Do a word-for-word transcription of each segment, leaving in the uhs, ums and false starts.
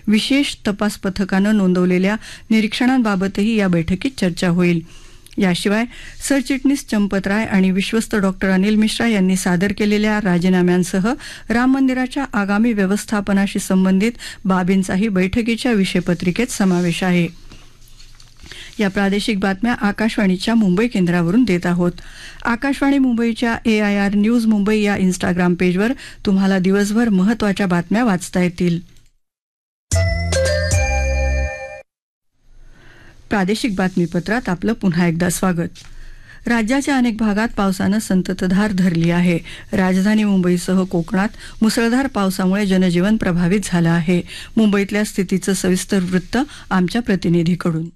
विशेष तपास पथकानं नोंदवलेल्या निरीक्षणांबाबतही या बैठकीत चर्चा होईल. याशिवाय सरचिटणीस चंपत राय आणि विश्वस्त डॉक्टर अनिल मिश्रा यांनी सादर केलेल्या राजीनाम्यांसह राम मंदिराच्या आगामी व्यवस्थापनाशी संबंधित बाबींचाही बैठकीच्या विषयपत्रिकेत समावेश आहे. या प्रादेशिक बातम्या आकाशवाणीच्या मुंबई केंद्रावरून देत आहोत. आकाशवाणी मुंबईच्या ए आय आर न्यूज मुंबई या इंस्टाग्राम पेजवर तुम्हाला दिवसभर महत्त्वाच्या बातम्या वाचता येतील. प्रादेशिक बातमीपत्रात आपलं पुन्हा एकदा स्वागत. राज्याच्या अनेक भागात पावसानं संततधार धरली आहे. राजधानी मुंबईसह कोकणात मुसळधार पावसामुळे जनजीवन प्रभावित झालं आहे. मुंबईतल्या स्थितीचं सविस्तर वृत्त आमच्या प्रतिनिधीकडून.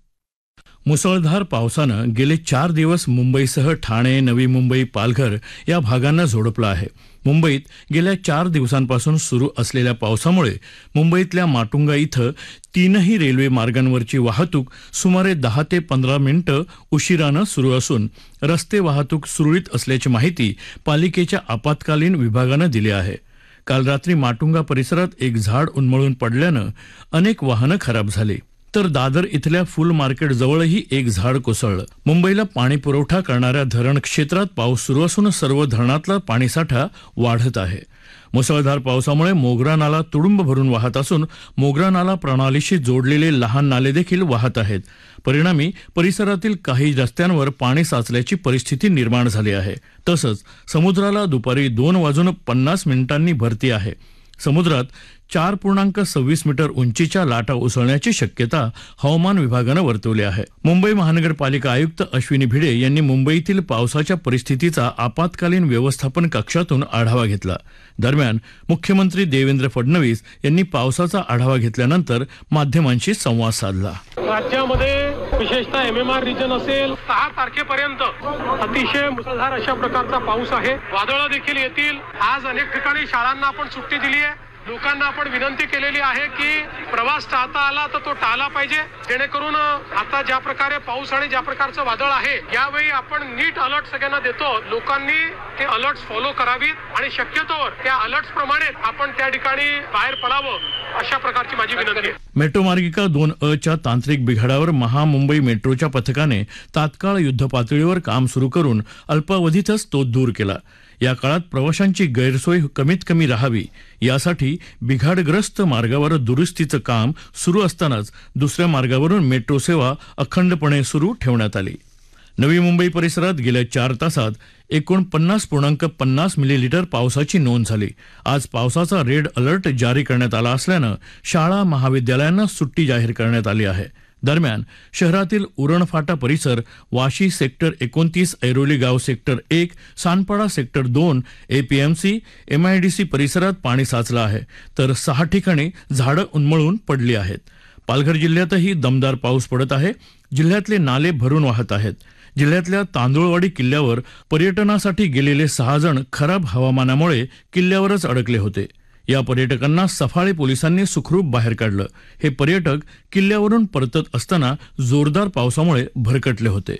मुसळधार पावसानं गेले चार दिवस मुंबईसह ठाणे, नवी मुंबई, पालघर या भागांना झोडपलं आहे. मुंबईत गेल्या चार दिवसांपासून सुरू असलेल्या पावसामुळे मुंबईतल्या माटुंगा इथं तीनही रेल्वे मार्गांवरची वाहतूक सुमारे दहा ते पंधरा मिनिटं उशिरानं सुरू असून रस्ते वाहतूक सुरळीत असल्याची माहिती पालिकेच्या आपत्कालीन विभागानं दिली आहे. काल रात्री माटुंगा परिसरात एक झाड उन्मळून पडल्यानं अनेक वाहनं खराब झाली, तर दादर इथल्या फुल मार्केट जवळही एक झाड कोसळलं. मुंबईला पाणी पुरवठा करणाऱ्या धरण क्षेत्रात पाऊस सुरू असून सर्व धरणातला पाणीसाठा वाढत आहे. मुसळधार पावसामुळे मोगरा नाला तुडुंब भरून वाहत असून मोगरा नाला प्रणालीशी जोडलेले लहान नाले देखील वाहत आहेत. परिणामी परिसरातील काही रस्त्यांवर पाणी साचल्याची परिस्थिती निर्माण झाली आहे. तसंच समुद्राला दुपारी दोन वाजून पन्नास मिनिटांनी भरती आहे. समुद्रात चार पूर्णांक सव्वीस मीटर उंचीच्या लाटा उसळण्याची शक्यता हवामान विभागानं वर्तवली आहे. मुंबई महानगरपालिका आयुक्त अश्विनी भिडे यांनी मुंबईतील पावसाच्या परिस्थितीचा आपत्कालीन व्यवस्थापन कक्षातून आढावा घेतला. दरम्यान मुख्यमंत्री देवेंद्र फडणवीस यांनी पावसाचा आढावा घेतल्यानंतर माध्यमांशी संवाद साधला. राज्यामध्ये विशेषतः एम एम आर रिजन असेल सहा तारखेपर्यंत अतिशय मुसळधार अशा प्रकारचा पाऊस आहे. वादळं देखील येतील. आज अनेक ठिकाणी शाळांना आपण सुट्टी दिली आहे. लोकांना आपण विनंती केलेली आहे की प्रवास टाळता आला तर तो टाळला पाहिजे, जेणेकरून आता ज्या प्रकारे पाऊस आणि ज्या प्रकारचं वादळ आहे यावेळी आपण नीट अलर्ट सगळ्यांना देतो. लोकांनी ते अलर्ट्स फॉलो करावीत आणि शक्यतोवर त्या अलर्ट्स प्रमाणे आपण त्या ठिकाणी बाहेर पडावं अशा प्रकारची माझी विनंती आहे. मेट्रो मार्गिका दोन अ च्या तांत्रिक बिघाडावर महामुंबई मेट्रोच्या पथकाने तात्काळ युद्धपातळीवर काम सुरू करून अल्पावधीतच तो दूर केला. या काळात प्रवाशांची गैरसोय कमीत कमी राहावी यासाठी बिघाडग्रस्त मार्गावर दुरुस्तीचं काम सुरू असतानाच दुसऱ्या मार्गावरून मेट्रो सेवा अखंडपणे सुरू ठेवण्यात आली. नवी मुंबई परिसरात गेल्या चार तासात एकूण पन्नास पूर्णांक पन्नास मिलीलीटर पावसाची नोंद झाली. आज पावसाचा रेड अलर्ट जारी करण्यात आला असल्यानं शाळा महाविद्यालयांना सुट्टी जाहीर करण्यात आली आहे. दरम्यान शहरातील उरणफाटा परिसर, वाशी सेक्टर एकोणतीस, ऐरोली गाव सेक्टर एक, सानपाडा सेक्टर दोन, एपीएमसी, एमआयडीसी परिसरात पाणी साचलं आहे, तर सहा ठिकाणी झाडं उन्मळून पडली आहेत. पालघर जिल्ह्यातही दमदार पाऊस पडत आहे. जिल्ह्यातले नाले भरून वाहत आहेत. जिल्ह्यातल्या तांदुळवाडी किल्ल्यावर पर्यटनासाठी गेलेले सहा जण खराब हवामानामुळे किल्ल्यावरच अडकले होते. या पर्यटकांना सफाळे पोलिसांनी सुखरूप बाहेर काढलं. हे पर्यटक किल्ल्यावरून परतत असताना जोरदार पावसामुळे भरकटले होते.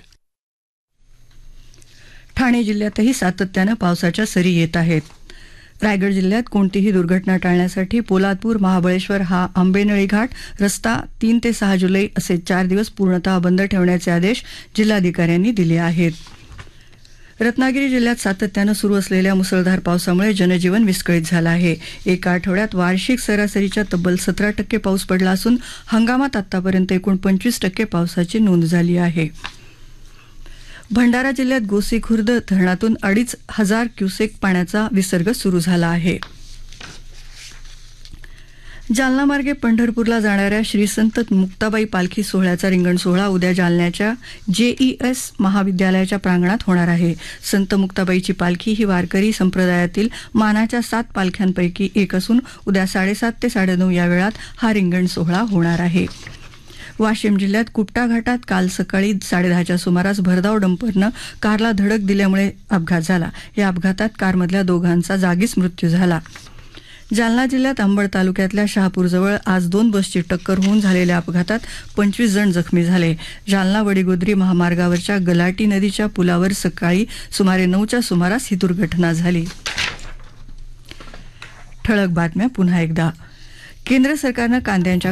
ठाणे जिल्ह्यातही सातत्यानं पावसाच्या सरी येत आहेत. रायगड जिल्ह्यात कोणतीही दुर्घटना टाळण्यासाठी पोलादपूर महाबळेश्वर हा आंबेनळी घाट रस्ता तीन ते सहा जुलै असे चार दिवस पूर्णतः बंद ठेवण्याचे आदेश जिल्हाधिकाऱ्यांनी दिले आहेत. रत्नागिरी जिल्ह्यात सातत्यानं सुरू असलेल्या मुसळधार पावसामुळे जनजीवन विस्कळीत झालं आहे. एका आठवड्यात वार्षिक सरासरीच्या तब्बल सतरा टक्के पाऊस पडला असून हंगामात आतापर्यंत एकूण पंचवीस टक्के पावसाची नोंद झाली आहे. भंडारा जिल्ह्यात गोसी खुर्द धरणातून अडीच हजार क्युसेक पाण्याचा विसर्ग सुरू झाला आहे. जालना मार्गे पंढरपूरला जाणाऱ्या श्री संत मुक्ताबाई पालखी सोहळ्याचा रिंगण सोहळा उद्या जालन्याच्या जेईएस महाविद्यालयाच्या प्रांगणात होणार आहे. संत मुक्ताबाईची पालखी ही वारकरी संप्रदायातील मानाच्या सात पालख्यांपैकी एक असून उद्या साडेसात ते साडेनऊ या वेळात हा रिंगण सोहळा होणार आहे. वाशिम जिल्ह्यात कुपटा घाटात काल सकाळी साडेदहाच्या सुमारास भरधाव डंपरनं कारला धडक दिल्यामुळे अपघात झाला. या अपघातात कारमधल्या दोघांचा जागीच मृत्यू झाला. जालना जिल्ह्यात अंबड तालुक्यातल्या शहापूरजवळ आज दोन बसची टक्कर होऊन झालेल्या अपघातात पंचवीस जण जखमी झाले. जालना वडीगोद्री महामार्गावरच्या गलाटी नदीच्या पुलावर सकाळी सुमारे नऊच्या सुमारास ही दुर्घटना झाली. ठळक बातम्या पुन्हा एकदा. केंद्र सरकारनं कांद्यांच्या